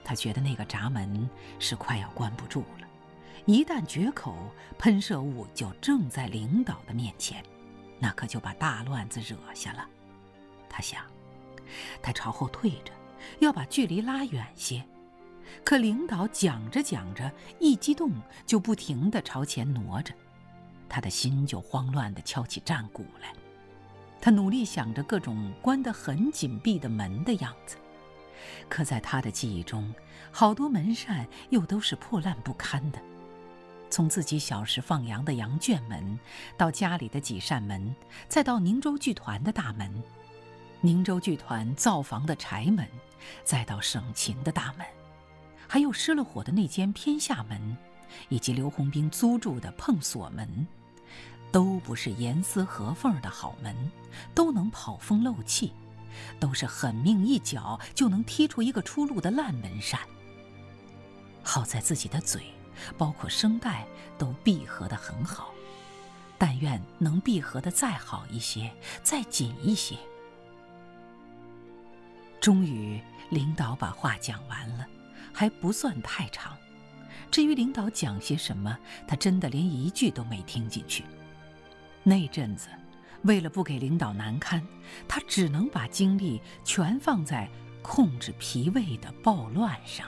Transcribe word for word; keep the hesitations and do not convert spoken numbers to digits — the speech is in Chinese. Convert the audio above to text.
他觉得那个闸门是快要关不住了，一旦决口，喷射物就正在领导的面前，那可就把大乱子惹下了。他想，他朝后退着，要把距离拉远些，可领导讲着讲着，一激动就不停地朝前挪着，他的心就慌乱地敲起战鼓来。他努力想着各种关得很紧闭的门的样子，可在他的记忆中，好多门扇又都是破烂不堪的。从自己小时放羊的羊圈门，到家里的几扇门，再到宁州剧团的大门，宁州剧团造房的柴门，再到省琴的大门，还有失了火的那间偏下门，以及刘洪兵租住的碰锁门，都不是严丝合缝的好门，都能跑风漏气，都是狠命一脚就能踢出一个出路的烂门扇。好在自己的嘴包括声带都闭合得很好，但愿能闭合得再好一些，再紧一些。终于领导把话讲完了，还不算太长。至于领导讲些什么，他真的连一句都没听进去。那阵子为了不给领导难堪，他只能把精力全放在控制脾胃的暴乱上。